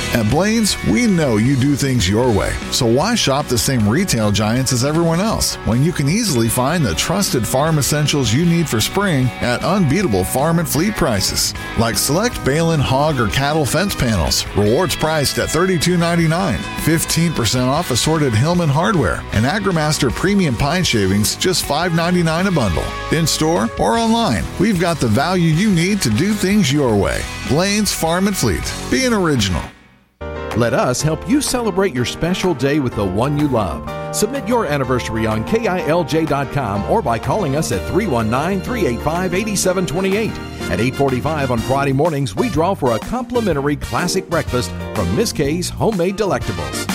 At Blaine's, we know you do things your way, so why shop the same retail giants as everyone else when you can easily find the trusted farm essentials you need for spring at unbeatable farm and fleet prices? Like select Balin hog or cattle fence panels, rewards priced at $32.99, 15% off assorted Hillman hardware, and AgriMaster premium pine shavings just $5.99 a bundle. In store or online, we've got the value you need to do things your way. Blaine's Farm and Fleet. Be an original. Let us help you celebrate your special day with the one you love. Submit your anniversary on KILJ.com or by calling us at 319-385-8728. At 8:45 on Friday mornings, we draw for a complimentary classic breakfast from Miss K's Homemade Delectables.